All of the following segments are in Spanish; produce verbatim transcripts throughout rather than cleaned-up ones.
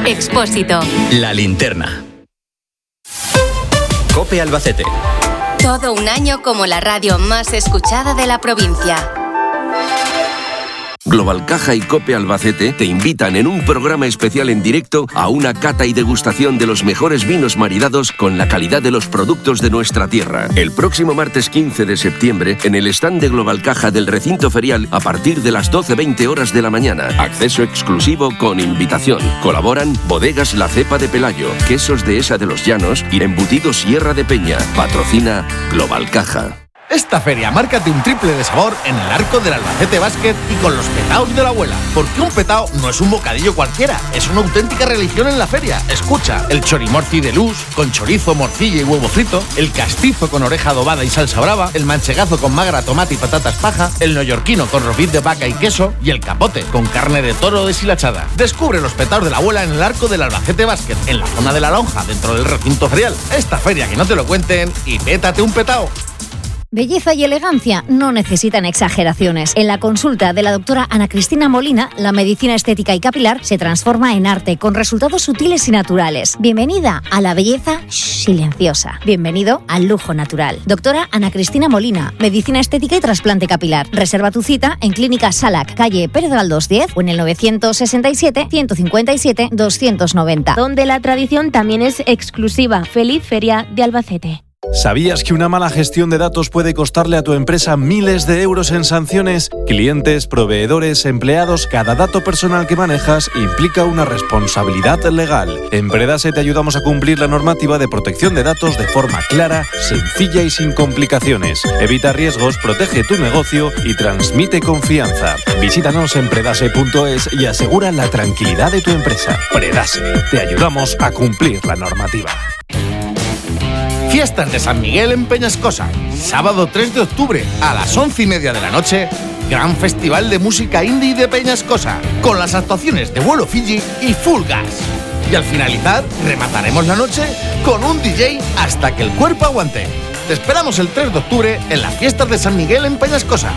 Expósito. La linterna. COPE Albacete. Todo un año como la radio más escuchada de la provincia. Global Caja y COPE Albacete te invitan en un programa especial en directo a una cata y degustación de los mejores vinos maridados con la calidad de los productos de nuestra tierra. El próximo martes quince de septiembre en el stand de Global Caja del recinto ferial a partir de las doce veinte horas de la mañana. Acceso exclusivo con invitación. Colaboran Bodegas La Cepa de Pelayo, Quesos Dehesa de los Llanos y Embutidos Sierra de Peña. Patrocina Global Caja. Esta feria márcate un triple de sabor en el Arco del Albacete Basket y con los petaos de la abuela. Porque un petao no es un bocadillo cualquiera, es una auténtica religión en la feria. Escucha, el chorimorci de luz, con chorizo, morcilla y huevo frito, el castizo con oreja adobada y salsa brava, el manchegazo con magra, tomate y patatas paja, el neoyorquino con robiz de vaca y queso y el capote con carne de toro deshilachada. Descubre los petaos de la abuela en el Arco del Albacete Basket, en la zona de la lonja, dentro del recinto ferial. Esta feria que no te lo cuenten y pétate un petao. Belleza y elegancia no necesitan exageraciones. En la consulta de la doctora Ana Cristina Molina, la medicina estética y capilar se transforma en arte con resultados sutiles y naturales. Bienvenida a la belleza silenciosa. Bienvenido al lujo natural. Doctora Ana Cristina Molina, medicina estética y trasplante capilar. Reserva tu cita en Clínica Salac, calle Pérez Galdós diez o en el novecientos sesenta y siete, ciento cincuenta y siete, doscientos noventa. Donde la tradición también es exclusiva. Feliz Feria de Albacete. ¿Sabías que una mala gestión de datos puede costarle a tu empresa miles de euros en sanciones? Clientes, proveedores, empleados, cada dato personal que manejas implica una responsabilidad legal. En Predase te ayudamos a cumplir la normativa de protección de datos de forma clara, sencilla y sin complicaciones. Evita riesgos, protege tu negocio y transmite confianza. Visítanos en predase punto es y asegura la tranquilidad de tu empresa. Predase, te ayudamos a cumplir la normativa. Fiestas de San Miguel en Peñascosa. Sábado tres de octubre a las once y media de la noche. Gran festival de música indie de Peñascosa. Con las actuaciones de Vuelo Fiji y Full Gas. Y al finalizar, remataremos la noche con un D J hasta que el cuerpo aguante. Te esperamos el tres de octubre en las Fiestas de San Miguel en Peñascosa.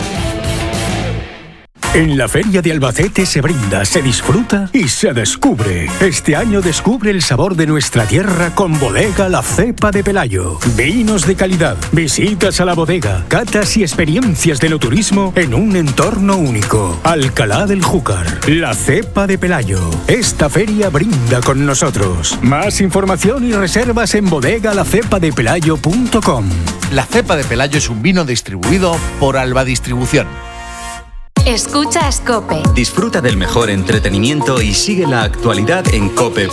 En la Feria de Albacete se brinda, se disfruta y se descubre. Este año descubre el sabor de nuestra tierra con Bodega La Cepa de Pelayo. Vinos de calidad, visitas a la bodega, catas y experiencias de enoturismo en un entorno único. Alcalá del Júcar, La Cepa de Pelayo. Esta feria brinda con nosotros. Más información y reservas en bodega la cepa de pelayo punto com. La Cepa de Pelayo es un vino distribuido por Alba Distribución. Escuchas COPE. Disfruta del mejor entretenimiento y sigue la actualidad en cope